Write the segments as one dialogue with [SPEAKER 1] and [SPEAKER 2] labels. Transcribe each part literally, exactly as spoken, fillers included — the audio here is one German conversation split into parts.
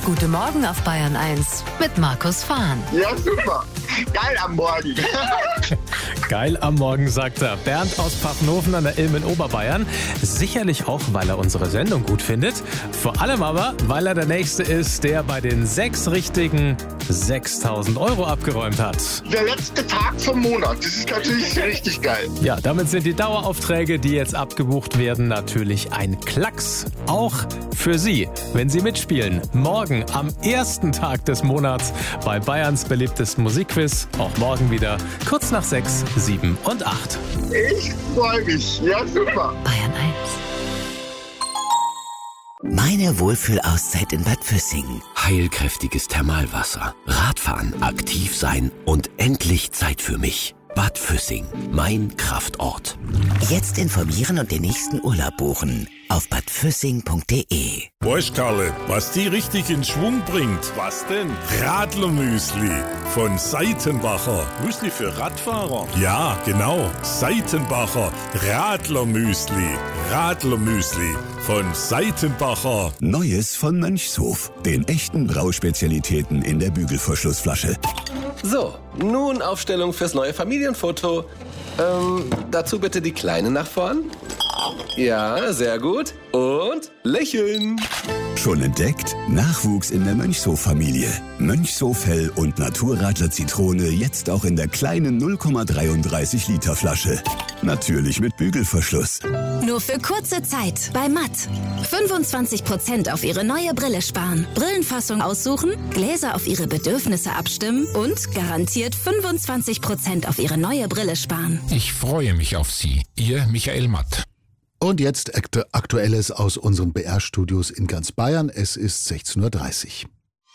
[SPEAKER 1] Guten Morgen auf Bayern eins mit Markus Fahn.
[SPEAKER 2] Ja, super. Geil am Morgen.
[SPEAKER 3] Geil am Morgen, sagt er. Bernd aus Pfaffenhofen an der Ilm in Oberbayern. Sicherlich auch, weil er unsere Sendung gut findet. Vor allem aber, weil er der Nächste ist, der bei den sechs richtigen sechstausend Euro abgeräumt hat.
[SPEAKER 2] Der letzte Tag vom Monat. Das ist natürlich richtig geil.
[SPEAKER 3] Ja, damit sind die Daueraufträge, die jetzt abgebucht werden, natürlich ein Klacks. Auch für Sie, wenn Sie mitspielen. Morgen am ersten Tag des Monats bei Bayerns beliebtesten Musikquiz. Auch morgen wieder kurz nach sechs, sieben und acht.
[SPEAKER 2] Ich freue mich. Ja, super.
[SPEAKER 1] Bayern eins.
[SPEAKER 4] Meine Wohlfühlauszeit in Bad Füssing. Heilkräftiges Thermalwasser, Radfahren, aktiv sein und endlich Zeit für mich. Bad Füssing, mein Kraftort. Jetzt informieren und den nächsten Urlaub buchen auf bad füssing punkt de.
[SPEAKER 5] Weißt Karle, was die richtig in Schwung bringt? Was denn? Radlermüsli von Seitenbacher. Müsli für Radfahrer? Ja, genau. Seitenbacher Radlermüsli. Radlermüsli von Seitenbacher.
[SPEAKER 6] Neues von Mönchshof. Den echten Brauspezialitäten in der Bügelverschlussflasche.
[SPEAKER 7] So, nun Aufstellung fürs neue Familienfoto. Ähm, dazu bitte die Kleine nach vorn. Ja, sehr gut. Und lächeln.
[SPEAKER 6] Schon entdeckt? Nachwuchs in der Mönchshof-Familie. Mönchshof Hell und Naturradler Zitrone jetzt auch in der kleinen null Komma dreiunddreißig Liter Flasche. Natürlich mit Bügelverschluss.
[SPEAKER 8] Nur für kurze Zeit bei Matt. fünfundzwanzig Prozent auf Ihre neue Brille sparen. Brillenfassung aussuchen, Gläser auf Ihre Bedürfnisse abstimmen und garantiert fünfundzwanzig Prozent auf Ihre neue Brille sparen.
[SPEAKER 9] Ich freue mich auf Sie. Ihr Michael Matt.
[SPEAKER 10] Und jetzt Aktuelles aus unseren B R-Studios in ganz Bayern. Es ist sechzehn Uhr dreißig.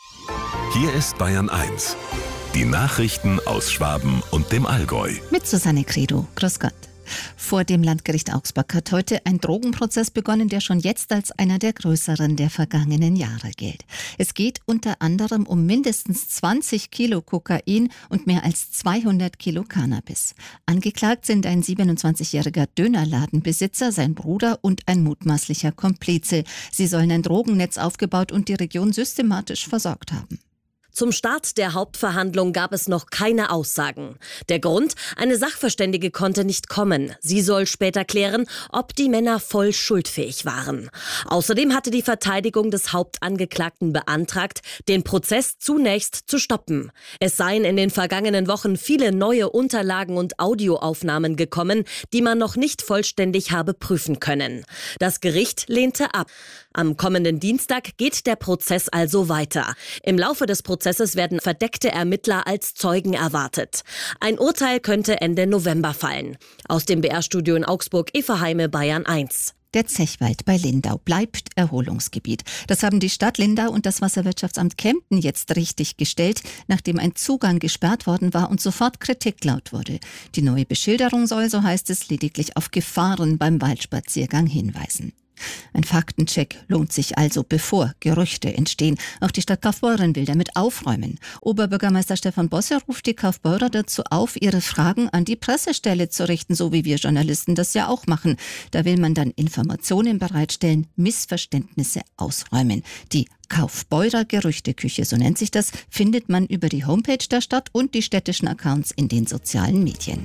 [SPEAKER 11] Hier ist Bayern eins. Die Nachrichten aus Schwaben und dem Allgäu.
[SPEAKER 12] Mit Susanne Credo. Grüß Gott. Vor dem Landgericht Augsburg hat heute ein Drogenprozess begonnen, der schon jetzt als einer der größeren der vergangenen Jahre gilt. Es geht unter anderem um mindestens zwanzig Kilo Kokain und mehr als zweihundert Kilo Cannabis. Angeklagt sind ein siebenundzwanzigjähriger Dönerladenbesitzer, sein Bruder und ein mutmaßlicher Komplize. Sie sollen ein Drogennetz aufgebaut und die Region systematisch versorgt haben.
[SPEAKER 13] Zum Start der Hauptverhandlung gab es noch keine Aussagen. Der Grund? Eine Sachverständige konnte nicht kommen. Sie soll später klären, ob die Männer voll schuldfähig waren. Außerdem hatte die Verteidigung des Hauptangeklagten beantragt, den Prozess zunächst zu stoppen. Es seien in den vergangenen Wochen viele neue Unterlagen und Audioaufnahmen gekommen, die man noch nicht vollständig habe prüfen können. Das Gericht lehnte ab. Am kommenden Dienstag geht der Prozess also weiter. Im Laufe des Prozesses werden verdeckte Ermittler als Zeugen erwartet. Ein Urteil könnte Ende November fallen. Aus dem B R-Studio in Augsburg, Eva Heime, Bayern eins.
[SPEAKER 12] Der Zechwald bei Lindau bleibt Erholungsgebiet. Das haben die Stadt Lindau und das Wasserwirtschaftsamt Kempten jetzt richtig gestellt, nachdem ein Zugang gesperrt worden war und sofort Kritik laut wurde. Die neue Beschilderung soll, so heißt es, lediglich auf Gefahren beim Waldspaziergang hinweisen. Ein Faktencheck lohnt sich also, bevor Gerüchte entstehen. Auch die Stadt Kaufbeuren will damit aufräumen. Oberbürgermeister Stefan Bosse ruft die Kaufbeurer dazu auf, ihre Fragen an die Pressestelle zu richten, so wie wir Journalisten das ja auch machen. Da will man dann Informationen bereitstellen, Missverständnisse ausräumen. Die Kaufbeurer Gerüchteküche, so nennt sich das, findet man über die Homepage der Stadt und die städtischen Accounts in den sozialen Medien.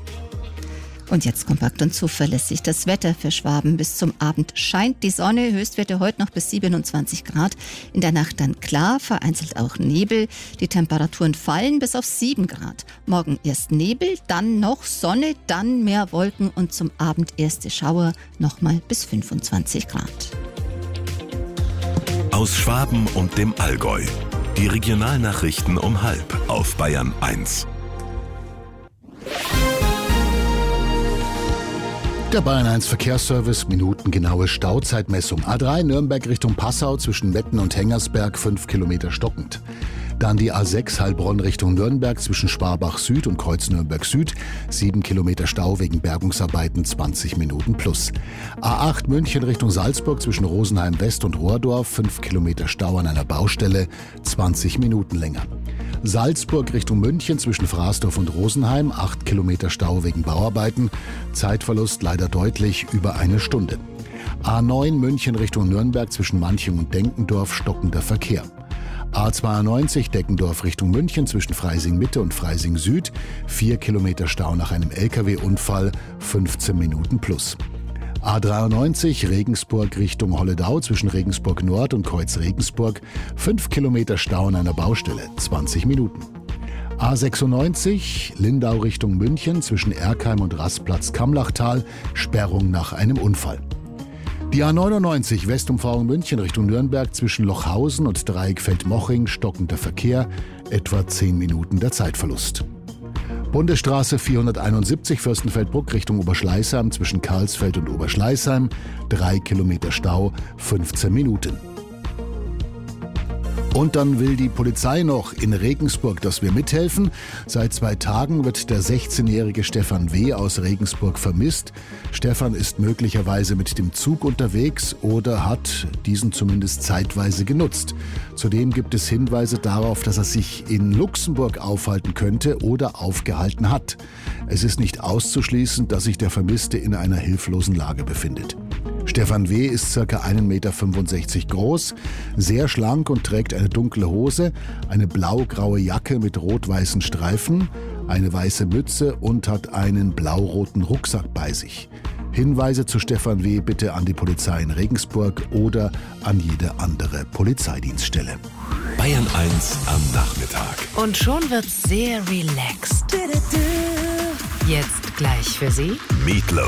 [SPEAKER 12] Und jetzt kompakt und zuverlässig das Wetter für Schwaben. Bis zum Abend scheint die Sonne, Höchstwerte heute noch bis siebenundzwanzig Grad. In der Nacht dann klar, vereinzelt auch Nebel. Die Temperaturen fallen bis auf sieben Grad. Morgen erst Nebel, dann noch Sonne, dann mehr Wolken und zum Abend erste Schauer, nochmal bis fünfundzwanzig Grad.
[SPEAKER 11] Aus Schwaben und dem Allgäu. Die Regionalnachrichten um halb auf Bayern eins.
[SPEAKER 10] Der Bayern eins Verkehrsservice, minutengenaue Stauzeitmessung. A drei Nürnberg Richtung Passau zwischen Metten und Hengersberg, fünf Kilometer stockend. Dann die A sechs Heilbronn Richtung Nürnberg zwischen Schwabach Süd und Kreuz Nürnberg Süd, sieben Kilometer Stau wegen Bergungsarbeiten, zwanzig Minuten plus. A acht München Richtung Salzburg zwischen Rosenheim West und Rohrdorf, fünf Kilometer Stau an einer Baustelle, zwanzig Minuten länger. Salzburg Richtung München zwischen Fraßdorf und Rosenheim, acht Kilometer Stau wegen Bauarbeiten, Zeitverlust leider deutlich, über eine Stunde. A neun München Richtung Nürnberg zwischen Manching und Denkendorf, stockender Verkehr. A zweiundneunzig Deckendorf Richtung München zwischen Freising Mitte und Freising Süd. Vier Kilometer Stau nach einem L K W-Unfall, fünfzehn Minuten plus. A dreiundneunzig Regensburg Richtung Holledau zwischen Regensburg Nord und Kreuz Regensburg. Fünf Kilometer Stau an einer Baustelle, zwanzig Minuten. A sechsundneunzig Lindau Richtung München zwischen Erkheim und Rastplatz Kamlachtal. Sperrung nach einem Unfall. Die A neunundneunzig Westumfahrung München Richtung Nürnberg zwischen Lochhausen und Dreieckfeld-Moching, stockender Verkehr, etwa zehn Minuten der Zeitverlust. Bundesstraße vierhunderteinundsiebzig Fürstenfeldbruck Richtung Oberschleißheim zwischen Karlsfeld und Oberschleißheim, drei Kilometer Stau, fünfzehn Minuten. Und dann will die Polizei noch in Regensburg, dass wir mithelfen. Seit zwei Tagen wird der sechzehnjährige Stefan W. aus Regensburg vermisst. Stefan ist möglicherweise mit dem Zug unterwegs oder hat diesen zumindest zeitweise genutzt. Zudem gibt es Hinweise darauf, dass er sich in Luxemburg aufhalten könnte oder aufgehalten hat. Es ist nicht auszuschließen, dass sich der Vermisste in einer hilflosen Lage befindet. Stefan W. ist ca. eins Komma fünfundsechzig Meter groß, sehr schlank und trägt eine dunkle Hose, eine blau-graue Jacke mit rot-weißen Streifen, eine weiße Mütze und hat einen blau-roten Rucksack bei sich. Hinweise zu Stefan W. bitte an die Polizei in Regensburg oder an jede andere Polizeidienststelle.
[SPEAKER 11] Bayern eins am Nachmittag.
[SPEAKER 1] Und schon wird's sehr relaxed. Jetzt gleich für Sie
[SPEAKER 11] Meatloaf.